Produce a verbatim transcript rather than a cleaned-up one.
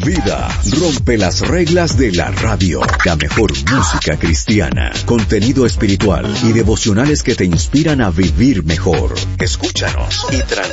vida. Rompe las reglas de la radio. La mejor música cristiana, contenido espiritual y devocionales que te inspiran a vivir mejor. Escúchanos y transforma